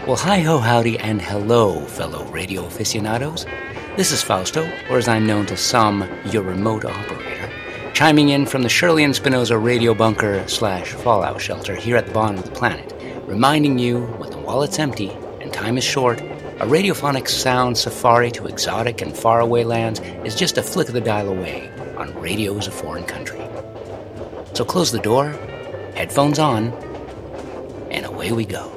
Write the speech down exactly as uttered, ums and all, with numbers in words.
Well, hi-ho, howdy, and hello, fellow radio aficionados. This is Fausto, or as I'm known to some, your remote operator, chiming in from the Shirley and Spinoza radio bunker slash fallout shelter here at the bottom of the planet, reminding you, when the wallet's empty and time is short, a radiophonic sound safari to exotic and faraway lands is just a flick of the dial away on Radio's a Foreign Country. So close the door, headphones on, and away we go.